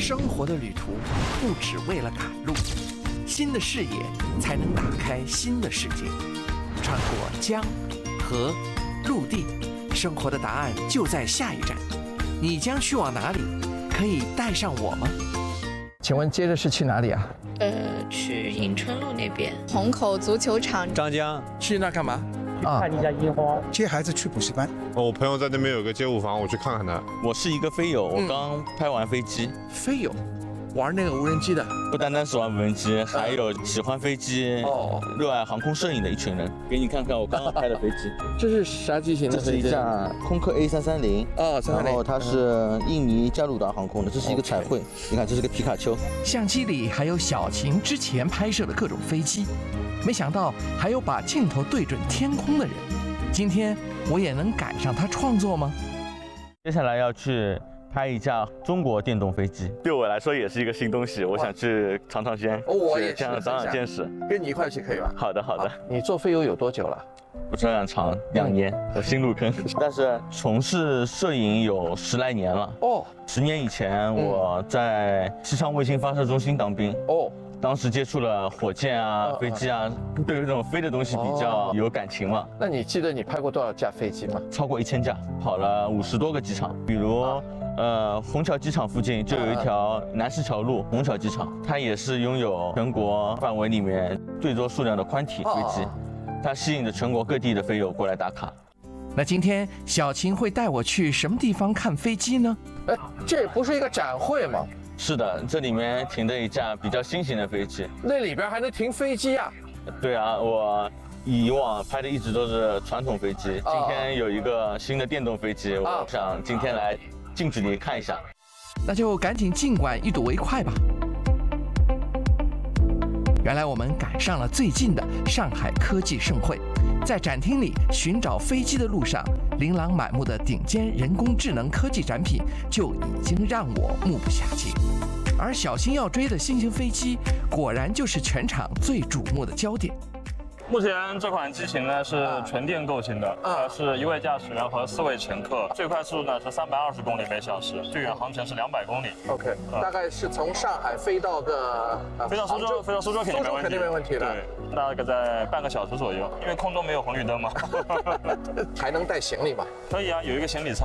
生活的旅途不只为了赶路，新的视野才能打开新的世界。穿过江、河、陆地，生活的答案就在下一站。你将去往哪里？可以带上我吗？请问接着是去哪里啊？ 去迎春路那边。 虹口足球场。 张江。 去那干嘛？ 看一下樱花。 接孩子去补习班。 我朋友在那边有个街舞房，我去看看他。 我是一个飞友，我刚拍完飞机。 飞友，玩那个无人机的。 不单单是玩无人机，还有喜欢飞机、热爱航空摄影的一群人。给你看看我刚刚拍的飞机。 这是啥机型的？ 这是一架空客 A330。 330。 然后它是印尼加鲁达航空的，这是一个彩绘。你看，这是个皮卡丘。 相机里还有小晴之前拍摄的各种飞机，没想到还有把镜头对准天空的人。今天我也能赶上他创作吗？ 接下来要去拍一架中国电动飞机，对我来说也是一个新东西，我想去尝尝鲜， 我也这样长长见识。 跟你一块去可以吧？ 好的，好的。 你做飞友有多久了？ 不是很长，2年，我新入坑，但是从事摄影有10来年了。10年以前我在西昌卫星发射中心当兵。当时接触了火箭啊、飞机啊，对于这种飞的东西比较有感情嘛。 那你记得你拍过多少架飞机吗？ 超过1000架，跑了50多个机场，比如虹桥机场附近就有一条南石桥路虹桥机场，它也是拥有全国范围里面最多数量的宽体飞机，它吸引着全国各地的飞友过来打卡。 那今天小晴会带我去什么地方看飞机呢？这不是一个展会吗？ 是的，这里面停着一架比较新型的飞机。 那里边还能停飞机啊？ 对啊，我以往拍的一直都是传统飞机，今天有一个新的电动飞机，我想今天来近距离看一下。 那就赶紧尽管一睹为快吧。原来我们赶上了最近的上海科技盛会，在展厅里寻找飞机的路上，琳琅满目的顶尖人工智能科技展品就已经让我目不暇接。而小新要追的新型飞机，果然就是全场最瞩目的焦点。 目前这款机型呢是纯电构型的，是1位驾驶员和4位乘客，最快速度呢是320公里每小时，最远航程是200公里。 OK，大概是从上海飞到飞到苏州肯定没问题的。 对，大概在半个小时左右，因为空中没有红绿灯嘛。 还能带行李吗？ 可以啊，有一个行李舱。